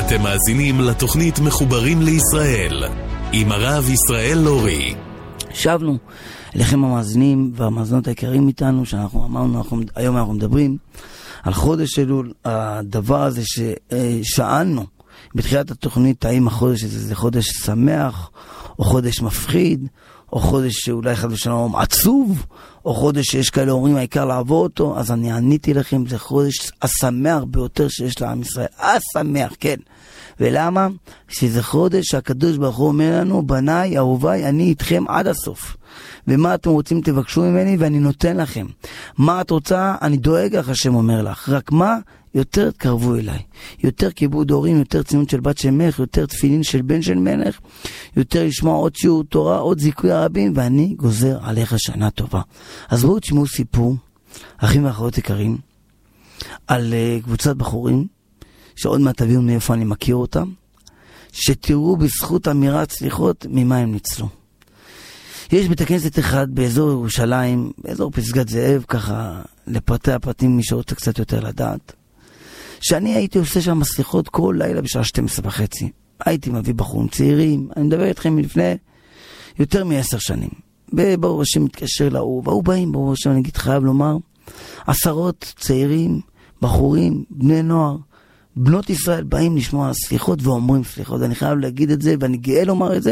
אתם מאזינים לתוכנית מחוברים לישראל עם הרב ישראל לורי. שבנו אליכם המאזינים והמאזינות היקרים איתנו, שאנחנו אמרנו, היום אנחנו מדברים על חודש אלול. הדבר הזה ששאלנו בתחילת התוכנית, האם החודש הזה זה חודש שמח או חודש מפחיד, או חודש שאולי חד ושלום עצוב, או חודש שיש כאלה אומרים העיקר לעבור אותו. אז אני עניתי לכם, זה חודש השמח ביותר שיש לעם ישראל, השמח, כן. ולמה? שזה חודש שהקדוש ברוך הוא אומר לנו, בניי, אהוביי, אני איתכם עד הסוף. ומה אתם רוצים תבקשו ממני ואני נותן לכם. מה את רוצה? אני דואג לך, השם אומר לך. רק מה? יותר תקרבו אליי. יותר כיבוד הורים, יותר ציונות של בת של מלך, יותר תפילין של בן של מלך, יותר לשמוע עוד שיעור תורה, עוד זיכוי הרבים, ואני גוזר עליך שנה טובה. אז בואו תשמעו סיפור, אחים ואחרות יקרים, על קבוצת בחורים, שעוד מעט תביאו מאיפה אני מכיר אותם, שתראו בזכות אמירת סליחות ממה הם ניצלו. יש בית הכנסת אחד באזור ירושלים, באזור פסגת זאב, ככה לפרטי הפרטים מי שרוצה קצת יותר לדעת, שאני הייתי עושה שם סליחות כל לילה בשעה 12:30. הייתי מביא בחורים צעירים, אני מדבר איתכם מלפני יותר מ10 שנים. וברור השם מתקשר להוא, והוא באים, ברור השם, אני חייב לומר, 10 צעירים, בחורים, בני נוער, בנות ישראל באים לשמוע סליחות ואומרים סליחות. אני חייב להגיד את זה, ואני גאה לומר את זה,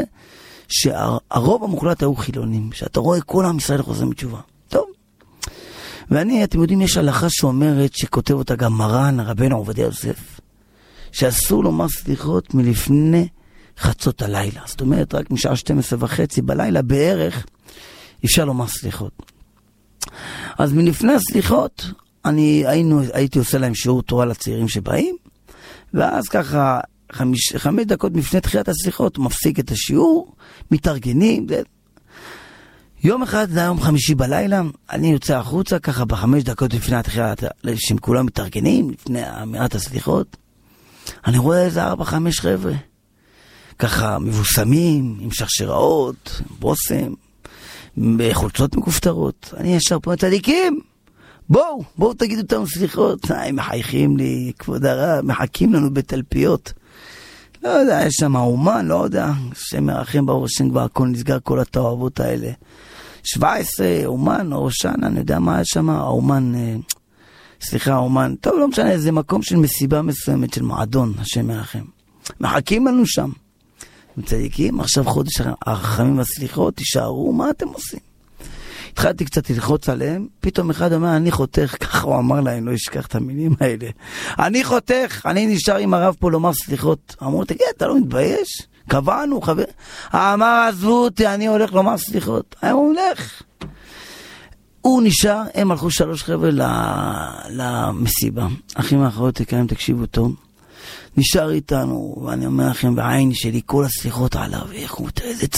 שהרוב המוחלט היו חילונים, שאתה רואה כל עם ישראל חוזר מתשובה. טוב. ואני, אתם יודעים, יש הלכה שאומרת, שכותב אותה גם מרן, רבנו עובדיה יוסף, שאסור לומר סליחות מלפני חצות הלילה. זאת אומרת, רק משעה 12:30 בלילה בערך, אפשר לומר סליחות. אז מלפני הסליחות, הייתי עושה להם שיעור תורה לצעירים שבאים, ואז ככה 5 דקות לפני תחילת הסליחות, מפסיק את השיעור, מתארגנים. יום אחד, זה יום חמישי בלילה, אני יוצא החוצה, ככה 5 דקות לפני התחילת, שהם כולם מתארגנים, לפני אמירת הסליחות, אני רואה איזה 4-5 חבר'ה, ככה מבוסמים, עם שרשראות, בוסם, בחולצות מכופתרות. אני ישר פה, צדיקים, בואו תגידו אותנו סליחות. הם מחייכים לי, כבוד הרב, מחכים לנו בתלפיות. לא יודע, יש שם האומן, לא יודע, שמרחם בראשן כבר הכל נסגר, כל התאוות האלה. 17, אומן, או ראשן, אני יודע מה יש שם, האומן, האומן, טוב, לא משנה, זה מקום של מסיבה מסוימת, של מועדון, השם מרחם. מחכים לנו שם. צדיקים, עכשיו חודש הרחמים והסליחות, תישארו, מה אתם עושים? התחלתי קצת ללחוץ עליהם, פתאום אחד אומר, אני חותך, ככה הוא אמר להם, לא אשכח את המילים האלה. אני חותך, אני נשאר עם הרב פה לומר סליחות. אמרו, תגיד, אתה לא מתבייש? קבענו, חבר. אמר, עזבו אותי, אני הולך לומר סליחות. הוא הולך. הוא נשאר, הם הלכו 3 חבר'ה למסיבה. אחים האחרות יקרים, תקשיבו טוב. נשאר איתנו, ואני אומר לכם, בעין שלי, כל הסליחות עליו, איך הוא, תראה, זה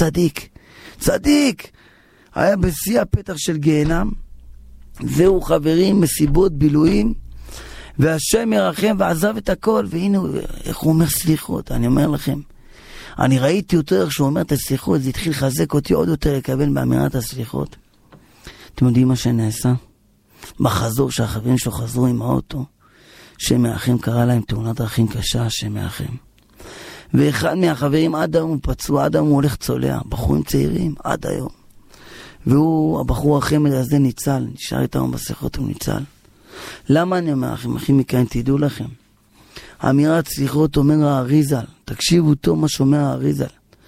צדיק. היה בשיא הפתח של גיהנם, זהו חברים, מסיבות, בילויים, והשם ירחם ועזב את הכל, והנה איך הוא אומר סליחות. אני אומר לכם, אני ראיתי יותר איך שהוא אומר את הסליחות, זה התחיל לחזק אותי עוד יותר לקבל באמירת הסליחות. אתם יודעים מה שנעשה? בחזור שהחברים שלו חזרו עם האוטו, שם ירחם קרא להם תאונת דרכים קשה, שם ירחם. ואחד מהחברים עד היום הוא פצוע, עד היום הוא הולך צולע, בחורים צעירים, עד היום. והוא, הבחור החמד הזה ניצל, נשאר איתנו בשיחות, הוא ניצל. למה אני אומר לכם, אחים יקרים, תדעו לכם. האמירת סליחות אומר האריזל, תקשיבו טוב מה שאומר האריזל.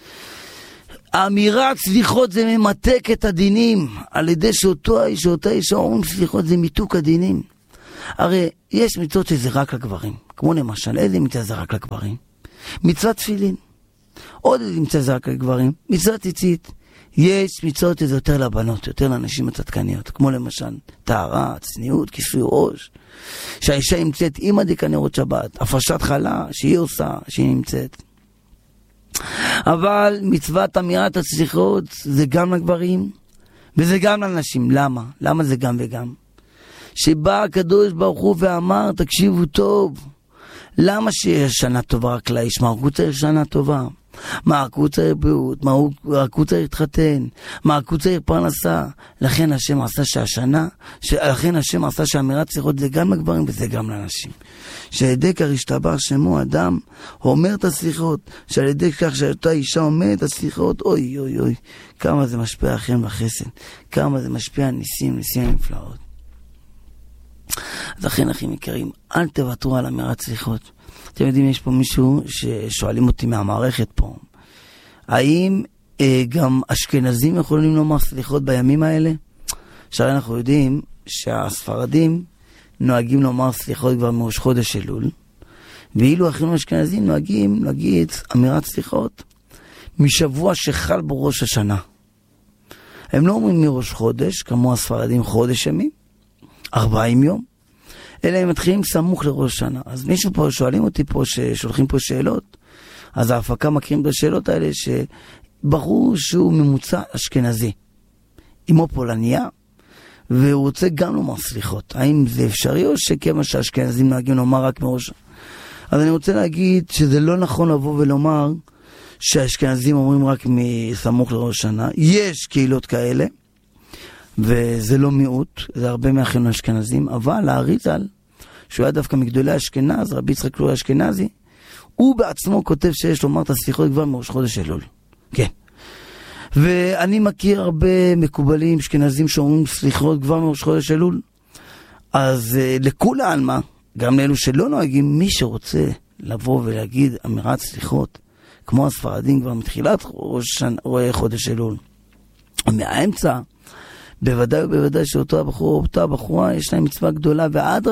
האמירת סליחות זה ממתק את הדינים, על ידי שאותה אישה אומרים סליחות זה מיתוק הדינים. הרי יש מצוות שזה רק לגברים, כמו למשל, איזה מצווה זה רק לגברים? מצוות תפילין. עוד איזה מצווה זה רק לגברים? מצוות ציצית. יש מצוות שזה יותר לבנות, יותר לאנשים הצדקניות, כמו למשל טהרה, צניעות, כיסוי ראש, שהאישה נמצאת עם הדלקת נרות שבת, הפרשת חלה שהיא עושה, שהיא נמצאת. אבל מצוות אמירת הסליחות זה גם לגברים וזה גם לנשים. למה? למה זה גם וגם? שבא הקדוש ברוך הוא ואמר, תקשיבו טוב, למה שיש שנה טובה רק לאיש? מה הוא רוצה שנה טובה? מה, רק הוא צריך בריאות, מה, רק הוא צריך להתחתן, מה, רק הוא צריך פרנסה. לכן השם עשה לכן השם עשה שאמירת סליחות זה גם לגברים וזה גם לאנשים. שעל ידי כך השתבח שמו אדם, אומר את הסליחות, שעל ידי כך שאותה אישה אומרת את הסליחות, אוי אוי אוי, כמה זה משפיע החן וחסד, כמה זה משפיע ניסים נפלאות. אז לכן אחים יקרים, אל תוותרו על אמירת סליחות. אתם יודעים, יש פה מישהו ששואלים אותי מהמערכת פה, האם גם אשכנזים יכולים לומר סליחות בימים האלה? שהרי אנחנו יודעים שהספרדים נוהגים לומר סליחות כבר מראש חודש אלול, ואילו אחינו אשכנזים נוהגים להגיד אמירת סליחות משבוע שחל בו ראש השנה. הם לא אומרים מראש חודש, כמו הספרדים חודש ימים, 40 יום, אלא הם מתחילים סמוך לראש שנה. אז מישהו פה שואלים אותי פה, ששולחים פה שאלות, אז ההפקה מכירים את השאלות האלה, שבחור שהוא ממוצע אשכנזי, אמו פולניה, והוא רוצה גם לומר סליחות. האם זה אפשרי או שכמה שהאשכנזים נוהגים לומר רק מראש? אז אני רוצה להגיד שזה לא נכון לבוא ולומר שהאשכנזים אומרים רק מסמוך לראש שנה. יש קהילות כאלה, וזה לא מיעוט, זה הרבה מאחינו אשכנזים, אבל האריז"ל, שהוא היה דווקא מגדולי אשכנז, רבי יצחק לוי אשכנזי, הוא בעצמו כותב שיש לומר את הסליחות כבר מראש חודש אלול. כן. ואני מכיר הרבה מקובלים אשכנזים שאומרים סליחות כבר מראש חודש אלול. אז לכול העלמא, גם לאלו שלא נוהגים, מי שרוצה לבוא ולהגיד אמירת סליחות, כמו הספרדים כבר מתחילת חודש אלול, מהאמצע, בוודאי ובוודאי שאותו הבחורה יש להם מצווה גדולה,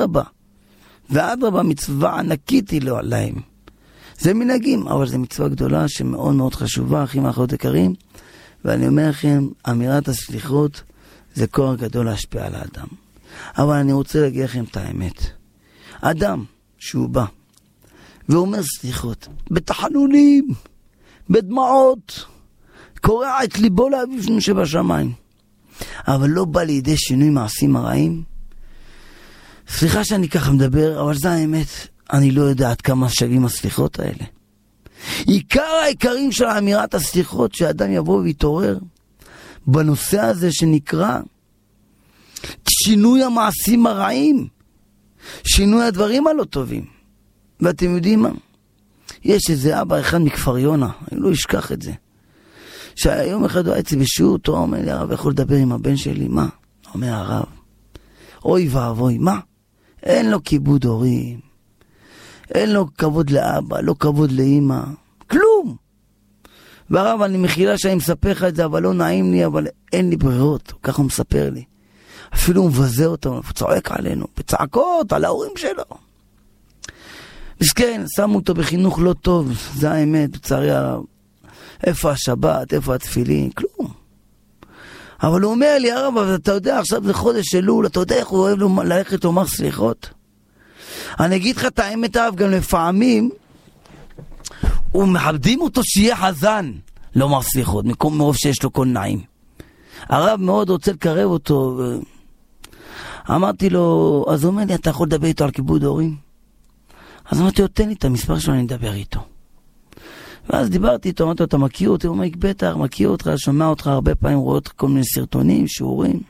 ואדרבה מצווה ענקית היא לו עליהם. זה מנהגים, אבל זה מצווה גדולה שמאוד מאוד חשובה, אחים ואחיות יקרים, ואני אומר לכם, אמירת הסליחות זה כוח גדול להשפיע על האדם. אבל אני רוצה להגיד לכם את האמת. אדם שהוא בא ואומר סליחות, בתחנונים, בדמעות, קורע את ליבו לאבינו שבשמיים, אבל לא בא לידי שינוי מעשים הרעים. סליחה שאני ככה מדבר, אבל זה האמת. אני לא יודע עד כמה שווים הסליחות האלה. עיקר העיקרים של אמירת הסליחות, שאדם יבוא ויתעורר בנושא הזה שנקרא שינוי המעשים הרעים, שינוי הדברים הלא טובים. ואתם יודעים מה? יש איזה אבא אחד מכפר יונה, אני לא אשכח את זה, שהיום אחד הוא הייתי בשיעור תורה, אומר לי, הרב, יכול לדבר עם הבן שלי? מה? אומר הרב, אוי ואבוי, מה? אין לו כיבוד הורים, אין לו כבוד לאבא, לא כבוד לאמא, כלום. והרב, אני מחילה שאני מספר לך את זה, אבל לא נעים לי, אבל אין לי ברירות. ככה הוא מספר לי. אפילו הוא מבזה אותנו, הוא צועק עלינו, בצעקות על ההורים שלו. מסכן, שמו אותו בחינוך לא טוב, זה האמת, בצערי הרב. איפה השבת, איפה התפילין, כלום. אבל הוא אומר לי, הרב, אתה יודע, עכשיו זה חודש אלול, אתה יודע איך הוא אוהב ללכת לומר סליחות? אני אגיד לך את האמת, הרב, גם לפעמים, הוא מכבדים אותו שיהיה חזן לומר סליחות, מקום מרוב שיש לו כל נעים. הרב מאוד רוצה לקרב אותו, אמרתי לו, אז הוא אומר לי, אתה יכול לדבר איתו על כיבוד הורים? אז אמרתי לו, תן לי את המספר שלו, אני אדבר איתו. ואז דיברתי איתו, אמרתי לו, אתה מכיר אותי? הוא אומר, בטח, מכיר אותך, שומע אותך הרבה פעמים, רואה אותך כל מיני סרטונים, שיעורים.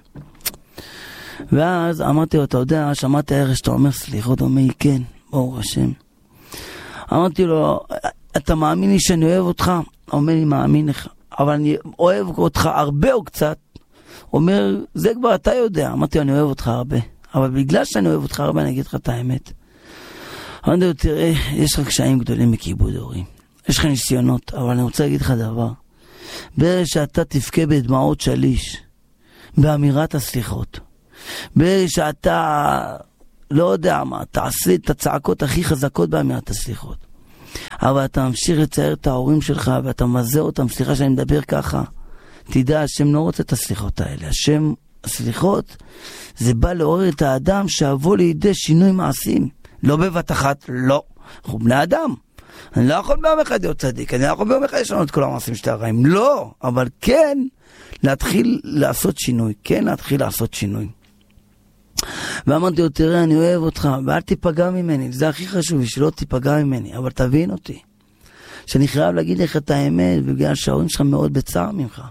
ואז אמרתי לו, אתה יודע, שמעתי הערך שאתה אומר סליחות, הוא אומר, כן, ברוך השם. אמרתי לו, אתה מאמין לי שאני אוהב אותך? הוא אומר לי, מאמין לך, אבל אני אוהב אותך הרבה או קצת. הוא אומר, זה כבר אתה יודע. אמרתי לו, אני אוהב אותך הרבה, אבל בגלל שאני אוהב אותך הרבה, אני אגיד לך את האמת. אמרתי לו, תראה, יש לך קשיים גדולים מכיבוד הורים. יש לך ניסיונות, אבל אני רוצה להגיד לך דבר. ברגע שאתה תבכה בדמעות שליש, באמירת הסליחות, ברגע שאתה, לא יודע מה, תעשה את הצעקות הכי חזקות באמירת הסליחות, אבל אתה ממשיך לצייר את ההורים שלך, ואתה מזה אותם, סליחה שאני מדבר ככה, תדע, השם לא רוצה את הסליחות האלה. השם, הסליחות, זה בא לעורר את האדם שעבו לידי שינוי מעשים. לא בבת אחת, לא. אנחנו בני אדם. אני לא יכול ביום אחד להיות צדיק, אני לא יכול ביום אחד לשנות את כל המעשים שלי הרעים. לא, אבל כן, להתחיל לעשות שינוי. כן, להתחיל לעשות שינוי. ואמרתי לו, תראה, אני אוהב אותך, ואל תיפגע ממני. זה הכי חשוב, שלא תיפגע ממני. אבל תבין אותי. שאני חייב להגיד לך את האמת, בגלל שההורים שלך מאוד בצער ממך.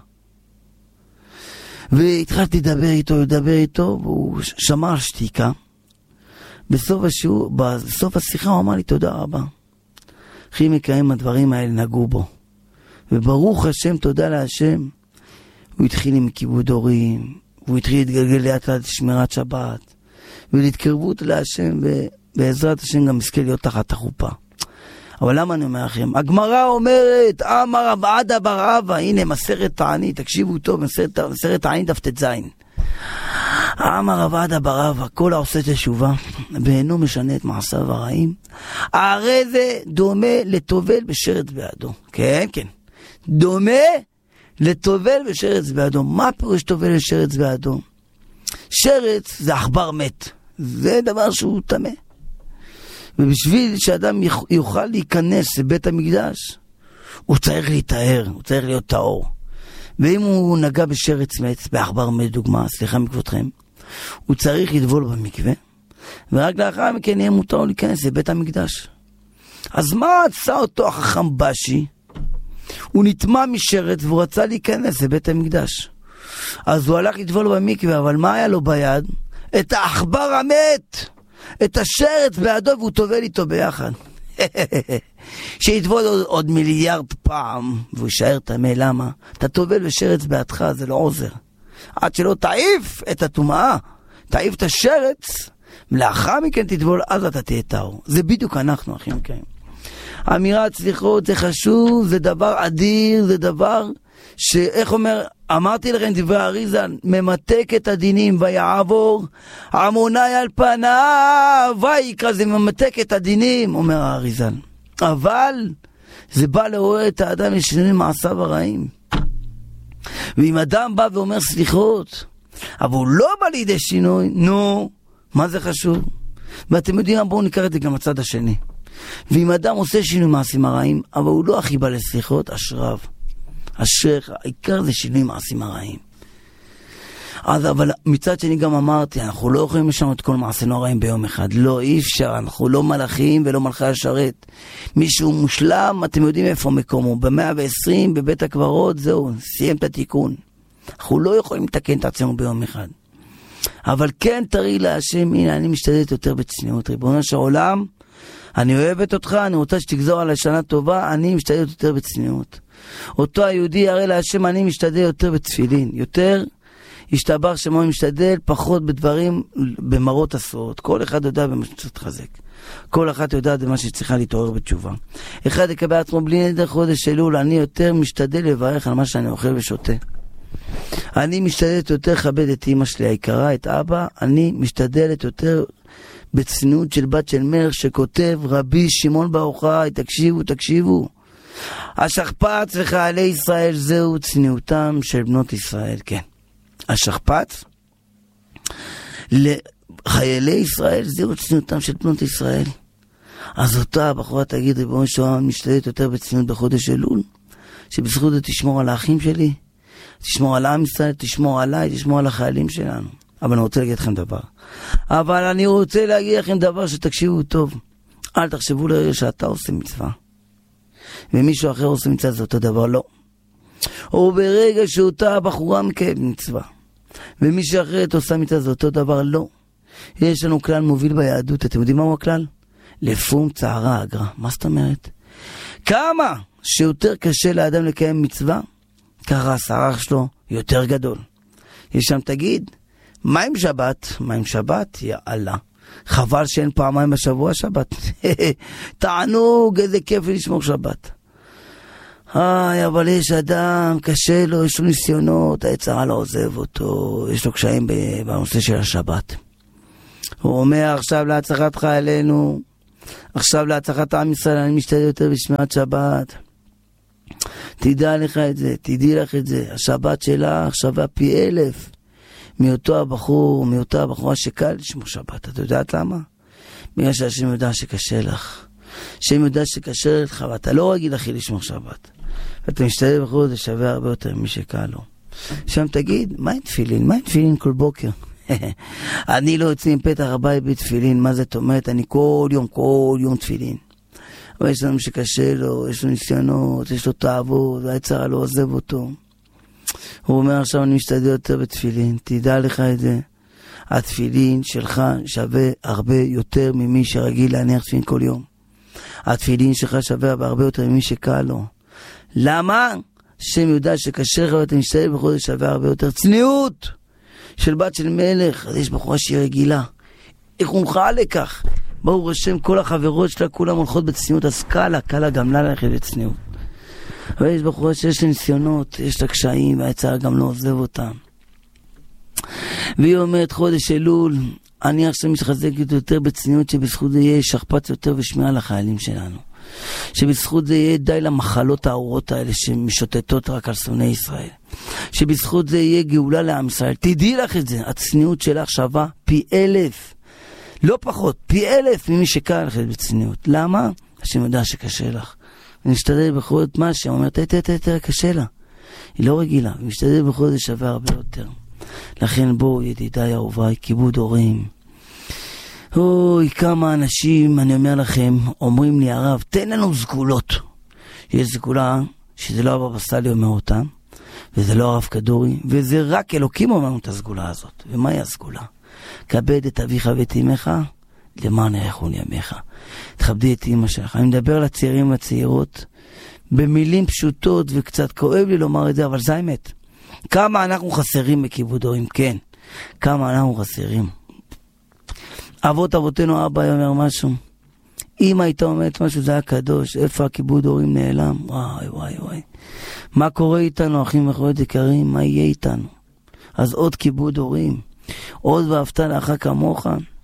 והתחלתי לדבר איתו, והוא שמע על שתיקה. בסוף השיחה הוא אמר לי, תודה רבה. הכי מקיים הדברים האלה נגעו בו. וברוך השם, תודה להשם. הוא התחיל עם כיבוד הורים, והוא התחיל להתגלגל לאט לאט שמירת שבת, ולהתקרבות להשם, ובעזרת השם גם יזכה להיות תחת החופה. אבל למה אני אומר לכם? הגמרא אומרת, אמר רב עדה בר אבא, הנה מסכת תענית, תקשיבו טוב, מסכת תענית דף ט"ז. אמר רב עדה בר אבא, כל העושה תשובה, ואינו משנה את מעשיו הרעים, הרי זה דומה לטובל בשרץ בידו. כן, כן. דומה לטובל בשרץ בידו. מה פירוש טובל בשרץ בידו? שרץ זה עכבר מת. זה דבר שהוא טמא. ובשביל שאדם יוכל להיכנס לבית המקדש, הוא צריך להתאר, הוא צריך להיות טהור. ואם הוא נגע בשרץ מת, בעכבר מת דוגמה, סליחה מכבודכם, הוא צריך לטבול במקווה, ורק לאחר מכן יהיה מותר להיכנס לבית המקדש. אז מה עשה אותו החכם בשי? הוא נטמע משרץ והוא רצה להיכנס לבית המקדש. אז הוא הלך לטבול במקווה, אבל מה היה לו ביד? את העכבר המת, את השרץ בידו, והוא טובל איתו ביחד. שיטבול עוד מיליארד פעם והוא יישאר טמא. למה? אתה טובל בשרץ בידך, זה לא עוזר. עד שלא תעיף את הטומאה, תעיף את השרץ, ולאחר מכן תטבול, אז אתה תהיה טהור. זה בדיוק אנחנו, אחים יקרים. אמירת סליחות זה חשוב, זה דבר אדיר, זה דבר שאיך אומר, אמרתי לכם דברי אריזל, ממתק את הדינים ויעבור עמוני על פניו ויקרא, זה ממתק את הדינים, אומר האריזל. אבל זה בא לעורר את האדם לשינוי מעשיו הרעים. ואם אדם בא ואומר סליחות, אבל הוא לא בא לידי שינוי, נו, מה זה חשוב? ואתם יודעים, בואו ניקח את זה גם הצד השני. ואם אדם עושה שינוי מעשים הרעים, אבל הוא לא הכי בא לסליחות, אשריו. אשריך, העיקר זה שינוי מעשים הרעים. אז אבל מצד שני גם אמרתי, אנחנו לא יכולים לשנות את כל מעשינו הרעים ביום אחד. לא, אי אפשר, אנחנו לא מלאכים ולא מלכי השרת. מישהו מושלם, אתם יודעים איפה מקומו. ב-120, בבית הקברות, זהו, סיים את התיקון. אנחנו לא יכולים לתקן את עצמנו ביום אחד. אבל כן תראי להשם, הנה אני משתדלת יותר בצניעות. ריבונו של עולם, אני אוהבת אותך, אני רוצה שתגזור עלי שנה טובה, אני משתדלת יותר בצניעות. אותו היהודי יראה להשם, אני משתדל יותר בתפילין, יותר ישתבח שמו משתדל, פחות בדברים, במרות עשרות. כל אחד יודע במה שצריך להתחזק. כל אחד יודע במה שצריכה להתעורר בתשובה. אחד יקבל עצמו בלי נדר חודש אלול, אני יותר משתדל לברך על מה שאני אוכל ושותה. אני משתדלת יותר לכבד את אמא שלי היקרה, את אבא, אני משתדלת יותר בצניעות של בת של מלך שכותב רבי שמעון בר יוחאי, תקשיבו. השכפ"ץ וחיילי ישראל זהו צניעותם של בנות ישראל, כן. השכפ"ץ לחיילי ישראל זהו צניעותם של בנות ישראל. אז אותה הבחורה תגיד, ריבונו של עולם, משתדלת יותר בצניעות בחודש אלול, שבזכות זה תשמור על האחים שלי, תשמור על עם ישראל, תשמור עליי, תשמור על החיילים שלנו. אבל אני רוצה להגיד לכם דבר, שתקשיבו טוב. אל תחשבו לרגע שאתה עושה מצווה ומישהו אחר עושה מצווה, זה אותו דבר, לא. או ברגע שאותה הבחורה מקיימת מצווה ומישהו אחרת עושה מצווה, זה אותו דבר, לא. יש לנו כלל מוביל ביהדות, אתם יודעים מהו הכלל? לפום צערה אגרה. מה זאת אומרת? כמה שיותר קשה לאדם לקיים מצווה, ככה השערה שלו יותר גדול. יש שם תגיד, מה עם שבת? מה עם שבת? יאללה. חבל שאין פעמיים בשבוע שבת. תענוג, איזה כיף לשמור שבת. אבל יש אדם, קשה לו, יש לו ניסיונות, היצרה לא עוזב אותו, יש לו קשיים בנושא של השבת. הוא אומר, עכשיו להצלחת חיילינו, עכשיו להצלחת עם ישראל, אני משתדל יותר בשמירת שבת. תדע לך את זה, תדעי לך את זה. השבת שלך שווה פי 1000 מאותה הבחורה שקל לשמור שבת. אתה יודעת למה? בגלל שהשם יודע שקשה לך. השם יודע שקשה לך, ואתה לא רגיל הכי לשמור שבת. ואתה משתדל בחור, זה שווה הרבה יותר ממי שקל לו. שם תגיד, מה עם תפילין? מה עם תפילין כל בוקר? אני לא יוצא עם פתח הבית בתפילין. מה זה אומרת? אני כל יום תפילין. אבל יש לנו שקשה לו, יש לו ניסיונות, יש לו תאוות, והיצר לא עוזב אותו. הוא אומר עכשיו אני משתדל יותר בתפילין, תדע לך את זה. התפילין שלך שווה הרבה יותר ממי שרגיל להניח תפילין כל יום. התפילין שלך שווה הרבה יותר ממי שקל לו. למה? שם יודע שקשה לך ואתה משתדל בחודש שווה הרבה יותר. צניעות של בת של מלך, אז יש בחורה שהיא רגילה. איך הונחה לכך? ברוך השם, כל החברות שלה כולם הולכות בצניעות, אז קלה גם לה ללכת בצניעות. אבל יש בחורה שיש לה ניסיונות, יש לה קשיים, והיצר גם לא עוזב אותם. והיא אומרת חודש אלול, אני עכשיו מתחזק יותר בצניעות, שבזכות זה יהיה שכפ"ץ יותר ושמירה לחיילים שלנו. שבזכות זה יהיה די למחלות הארורות האלה שמשוטטות רק על שונאי ישראל. שבזכות זה יהיה גאולה לעם ישראל. תדעי לך את זה, הצניעות שלך שווה פי 1000. לא פחות, פי 1000 ממי שקל לך בצניעות. למה? השם יודע שקשה לך. ונשתדל בכל זאת מה שאומרת, קשה לה. היא לא רגילה, ונשתדל בכל זאת שווה הרבה יותר. לכן בואו ידידיי אהוביי, כיבוד הורים. אוי, כמה אנשים, אני אומר לכם, אומרים לי הרב, תן לנו סגולות. יש סגולה שזה לא הבבא סאלי אומר אותה, וזה לא הרב כדורי, וזה רק אלוקים אומר את הסגולה הזאת. ומהי הסגולה? כבד את אביך ואת אמך, למען יאריכון ימיך. תכבדי את אמא שלך. אני מדבר לצעירים והצעירות, במילים פשוטות וקצת כואב לי לומר את זה, אבל זה האמת. כמה אנחנו חסרים בכיבוד הורים, כן. כמה אנחנו חסרים. אבותינו, אבא היה אומר משהו. אמא הייתה אומרת משהו, זה היה קדוש. איפה הכיבוד הורים נעלם? וואי. מה קורה איתנו, אחים ואחיות יקרים? מה יהיה איתנו? אז עוד כיבוד הורים. עוד ואהבת לך כמוך.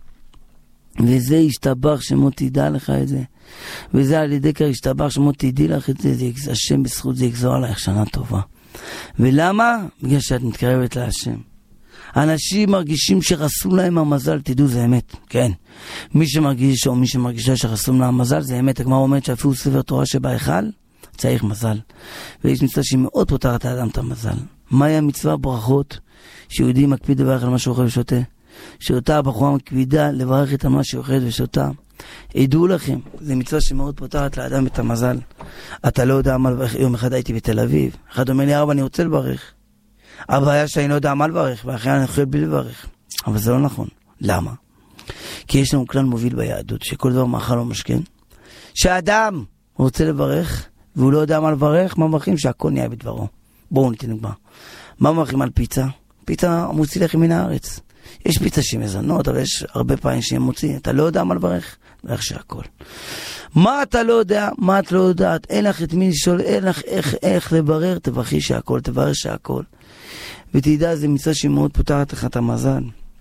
וזה ישתבח שמו תדע לך את זה. וזה על ידי כך ישתבח שמו תדעי לך את זה. זה השם בזכות זה יגזור עלייך שנה טובה. ולמה? בגלל שאת מתקרבת להשם. אנשים מרגישים שחסום להם המזל, תדעו זה אמת, כן. מי שמרגיש או מי שמרגישה שחסום להם המזל זה אמת. הגמרא אומרת שאפילו ספר תורה שבהיכל צריך מזל. ויש מצווה שהיא מאוד פותרת לאדם את המזל. מהי המצווה? ברכות. שיהודי מקפיד לברך על מה שאוכל ושותה. שאותה הבחורה מקפידה לברך את מה שאוכל ושותה. ידעו לכם, זה מצווה שמאוד פותרת לאדם את המזל. אתה לא יודע מה לברך. יום אחד הייתי בתל אביב, אחד אומר לי הרב אני רוצה לברך. הבעיה שאני לא יודע מה לברך, ואחרי אני אוכל בלי לברך. אבל זה לא נכון. למה? כי יש לנו כלל מוביל ביהדות, שכל דבר מאכל או משכן. שהאדם רוצה לברך, והוא לא יודע מה לברך, מה מברכים? שהכל נהיה בדברו. בואו ניתן נגמר. מה מברכים על פיצה? פיצה מוציא לכם מן הארץ. יש פיצה שהיא מזונות, אבל יש הרבה פעמים שהיא מוציא. אתה לא יודע מה לברך? לברך שהכל. מה אתה לא יודע? מה את לא יודעת? אין לך את מי לשאול, אין לך איך לברר, תברכי שהכל, תברר שהכל. ותדע, זה מצווה שהיא מאוד פותרת לך את המזל.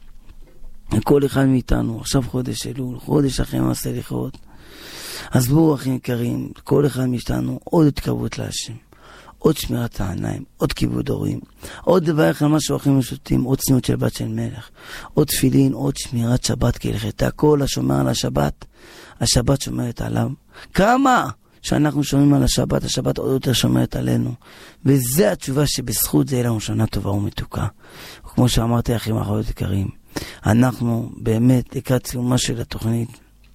כל אחד מאיתנו, עכשיו חודש אלול, חודש אחרי מעשה לחיות. אז בואו אחים יקרים, כל אחד מאיתנו עוד התקרבות להשם. עוד שמירת העיניים, עוד כיבוד הורים, עוד לברך על משהו אחים ושותים, עוד צניעות של בת של מלך, עוד תפילין, עוד שמירת שבת כהלכתה. כל השומר על השבת, השבת שומרת עליו. כמה שאנחנו שומעים על השבת, השבת עוד יותר שומרת עלינו. וזה התשובה שבזכות זה יהיה לנו שנה טובה ומתוקה. כמו שאמרתי אחים ואחיות יקרים, אנחנו באמת לקראת סיומה של התוכנית.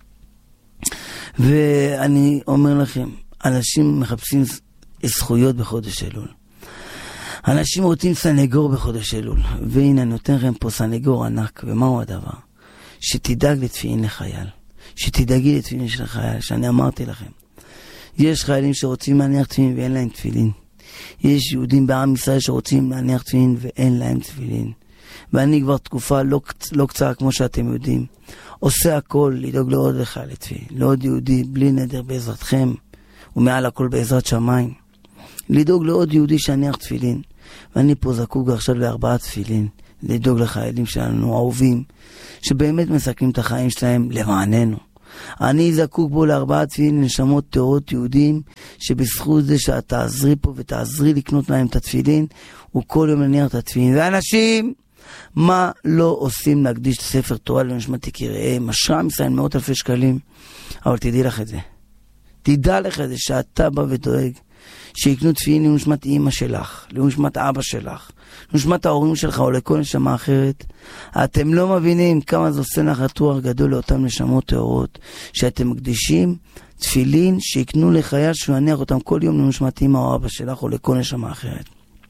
ואני אומר לכם, אנשים מחפשים זכויות בחודש אלול. אנשים רוצים סנגור בחודש אלול. והנה אני נותן לכם פה סנגור ענק. ומהו הדבר? שתדאג לתפילין לחייל. שתדאגי לתפילין של החייל, שאני אמרתי לכם. יש חיילים שרוצים להניח תפילין ואין להם תפילין. יש יהודים בעם ישראל שרוצים להניח תפילין ואין להם תפילין. ואני כבר תקופה לא קצרה כמו שאתם יודעים. עושה הכל לדאוג לעוד לחייל לתפילין. לעוד יהודי בלי נדר בעזרתכם. ומעל הכל בעזרת שמיים. לדאוג לעוד יהודי שהניח תפילין. ואני פה זקוק עכשיו ל4 תפילין. לדאוג לחיילים שלנו אהובים. שבאמת מסכנים את החיים שלהם למעננו. אני זקוק בו ל4 תפילין לנשמות טהורות יהודים. שבזכות זה שאת תעזרי פה ותעזרי לקנות להם את התפילין. וכל יום להניח את התפילין. ואנשים מה לא עושים להקדיש את ספר תורה לנשמת יקיריהם. משרה מסיים 100,000 שקלים. אבל תדעי לך את זה. תדע לך את זה שאתה בא ודואג שיקנו תפילין לנשמת אמא שלך, לנשמת אבא שלך, לנשמת ההורים שלך או לכל נשמה אחרת. אתם לא מבינים כמה זה עושה נחת רוח גדול לאותם נשמות טהורות, שאתם מקדישים תפילין שיקנו לחייל שהוא יניח אותם כל יום לנשמת אמא או אבא שלך או לכל נשמה אחרת.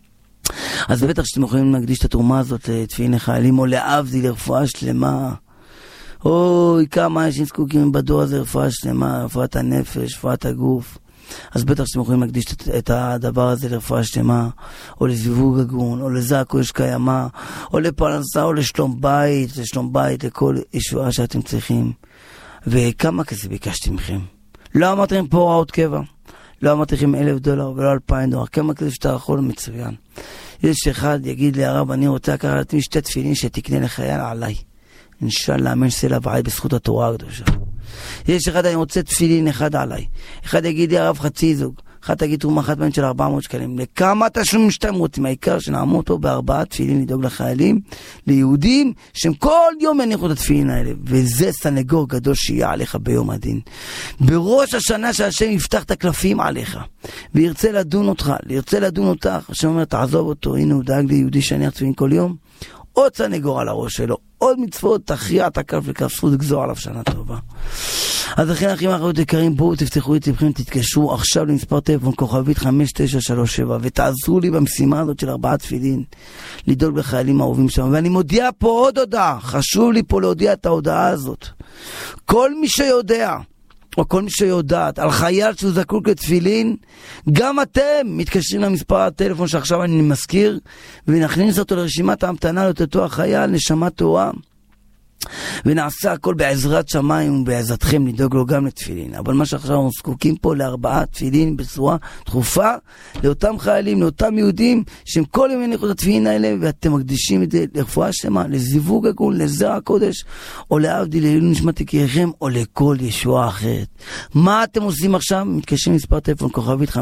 אז בטח שאתם יכולים להקדיש את התרומה הזאת לתפילין לחיילים, או להבדיל לרפואה שלמה. אוי, כמה אנשים זקוקים בדור הזה רפואה שלמה, רפואת הנפש, רפואת הגוף. אז בטח שאתם יכולים להקדיש את הדבר הזה לרפואה שלמה, או לזיווג הגון, או לזעקו יש קיימה, או לפרנסה, או לשלום בית, לכל ישועה שאתם צריכים. וכמה כזה ביקשתי מכם? לא אמרתי לכם פה הוראות קבע, לא אמרתי לכם $1,000 ולא $2,000, כמה כזה שאתה יכול מצוין. יש אחד יגיד לי, הרב, אני רוצה לקחת לעצמי 2 תפילין שתקנה לחייל עליי. אינשאללה, אמן סלע ועי בזכות התורה הקדושה. יש אחד, אני רוצה תפילין אחד עליי. אחד יגיד לי, הרב, חצי זוג. אחד תגיד תרומה אחת בין של 400 שקלים. לכמה תשלומים שאתם רוצים? העיקר שנעמוד פה ב4 תפילין לדאוג לחיילים, ליהודים, שהם כל יום יניחו את התפילין האלה. וזה סנגור גדול שיהיה עליך ביום הדין. בראש השנה שהשם יפתח את הקלפים עליך, וירצה לדון אותך, ירצה לדון אותך, השם אומר, תעזוב אותו, הנה הוא דאג ליהודי שיניח תפילין כל יום. עוד סנגור על הראש שלו, עוד מצוות, תכריע את הכף לכף זכות, גזור עליו שנה טובה. אז לכן אחים אחרות יקרים, בואו תפתחו את לבכם, תתקשרו עכשיו למספר טלפון כוכבית 5937 ותעזרו לי במשימה הזאת של 4 תפילין לדאוג לחיילים האהובים שם. ואני מודיע פה עוד הודעה, חשוב לי פה להודיע את ההודעה הזאת. כל מי שיודע או כל מי שיודעת על חייל שהוא זקוק לתפילין, גם אתם מתקשרים למספר הטלפון שעכשיו אני מזכיר, ונכניס אותו לרשימת ההמתנה לאותו החייל, נשמה טהורה, ונעשה הכל בעזרת שמיים ובעזרתכם לדאוג לו גם לתפילין. אבל מה שעכשיו אנחנו זקוקים פה ל4 תפילין בצורה דחופה לאותם חיילים, לאותם יהודים שהם כל יום יניחו את התפילין האלה, ואתם מקדישים את זה לרפואה שלמה, לזיווג הגון, לזרע הקודש, או להבדיל לעילוי נשמת יקיריכם, או לכל ישועה אחרת. מה אתם עושים עכשיו? מתקשרים מספר טלפון כוכבית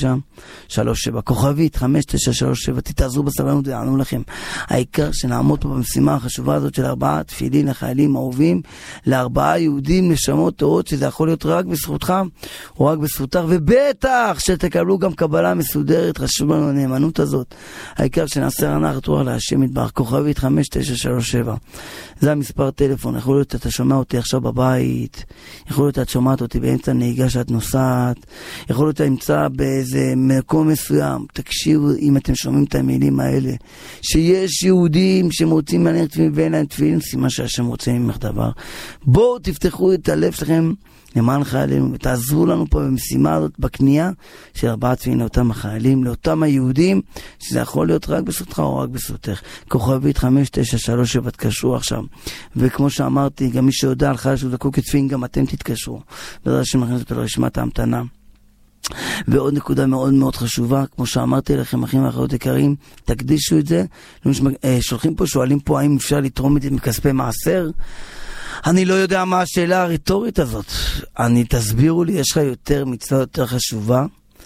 5937 כוכבית 5937, תתעזרו בסבלנות ויענו לכם. העיקר שנעמוד פה במשימה החשובה הזאת של 4 תפילין לחיילים אהובים, ל4 יהודים נשמות טהורות, שזה יכול להיות רק בזכותך או רק בזכותך, ובטח שתקבלו גם קבלה מסודרת. חשוב לנו הנאמנות הזאת. העיקר שנעשה נחת רוח להשם יתברך. כוכבית 5937 זה המספר טלפון. יכול להיות אתה שומע אותי עכשיו בבית, יכול להיות את שומעת אותי באמצע נהיגה שאת נוסעת, יכול להיות אתה נמצא באיזה מקום מסוים. תקשיבו, אם אתם שומעים את המילים האלה, שיש יהודים שמוצאים להניח תפילין ואין להם תפילין, סימן שהשם רוצה ממך דבר. בואו תפתחו את הלב שלכם למען חיילים, ותעזרו לנו פה במשימה הזאת, בקנייה של 4 תפילין לאותם החיילים, לאותם היהודים, שזה יכול להיות רק בזכותך או רק בזכותך. כוכבית 5937 תקשרו עכשיו. וכמו שאמרתי, גם מי שיודע על חייל שהוא זקוק לתפילין, גם אתם תתקשרו. בעזרת השם נכניס אותו לרשימת ההמתנה. ועוד נקודה מאוד מאוד חשובה, כמו שאמרתי לכם, אחים ואחיות יקרים, תקדישו את זה. שולחים פה, שואלים פה האם אפשר לתרום את זה מכספי מעשר. אני לא יודע מה השאלה הרטורית הזאת. תסבירו לי, יש לך יותר מצווה יותר חשובה,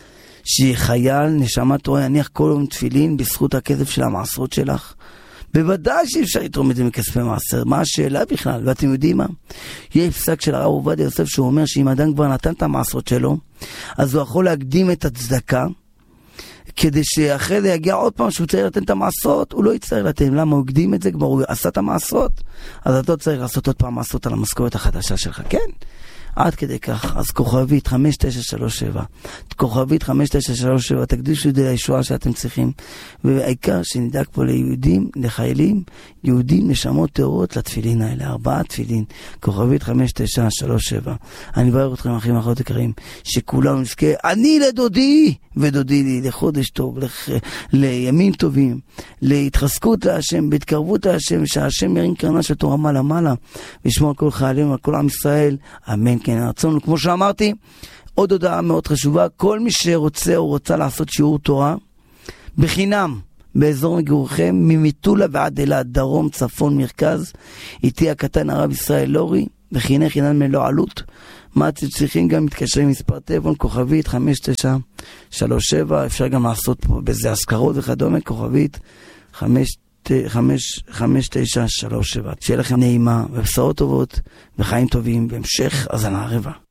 שחייל נשמה טהורה יניח כל יום תפילין בזכות הכסף של המעשרות שלך? בוודאי שאפשר לתרום את זה מכספי מעשר. מה השאלה בכלל? ואתם יודעים מה? יש פסק של הרב עובדיה יוסף שהוא אומר שאם אדם כבר נתן את המעשרות שלו, אז הוא יכול להקדים את הצדקה, כדי שאחרי זה יגיע עוד פעם שהוא צריך לתת את המעשרות, הוא לא יצטרך לתת. למה? הוא הקדים את זה, כבר הוא עשה את המעשרות, אז אתה צריך לעשות עוד פעם מעשרות על המשכורת החדשה שלך, כן? עד כדי כך. אז כוכבית 5937 כוכבית 5937, תקדישו את זה לישועה שאתם צריכים, והעיקר שנדאג פה ליהודים, לחיילים יהודים, נשמות טהורות לתפילין האלה, 4 תפילין. כוכבית 5937. אני מברך אתכם אחים ואחיות יקרים, שכולנו נזכה, אני לדודי ודודי לי, לחודש טוב, לימים טובים, להתחזקות להשם, בהתקרבות להשם, שהשם ירים קרנה של תורה מעלה מעלה, וישמור על כל חיילים ועל כל עם ישראל, אמן כן רצון. כמו שאמרתי, עוד הודעה מאוד חשובה, כל מי שרוצה או רוצה לעשות שיעור תורה בחינם באזור מגורכם, ממטולה ועד אילת, דרום, צפון, מרכז, איתי הקטן הרב ישראל לורי, בחינם חינם מלא עלות. מה אתם צריכים? גם מתקשרים מספר טלפון כוכבית 5937, אפשר גם לעשות פה בזה הזכרות וכדומה, כוכבית 5937. שיהיה לכם נעימה ובשורות טובות וחיים טובים והמשך הזנה הרבה.